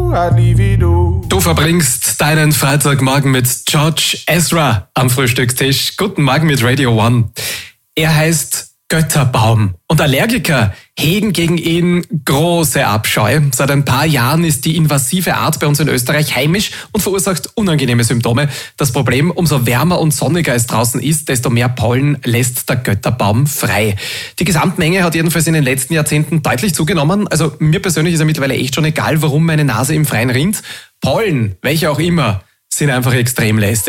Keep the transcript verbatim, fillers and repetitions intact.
Du verbringst deinen Freitagmorgen mit George Ezra am Frühstückstisch. Guten Morgen mit Radio One. Er heißt Götterbaum und Allergiker hegen gegen ihn große Abscheu. Seit ein paar Jahren ist die invasive Art bei uns in Österreich heimisch und verursacht unangenehme Symptome. Das Problem, umso wärmer und sonniger es draußen ist, desto mehr Pollen lässt der Götterbaum frei. Die Gesamtmenge hat jedenfalls in den letzten Jahrzehnten deutlich zugenommen. Also mir persönlich ist ja mittlerweile echt schon egal, warum meine Nase im Freien rinnt. Pollen, welche auch immer, sind einfach extrem lästig.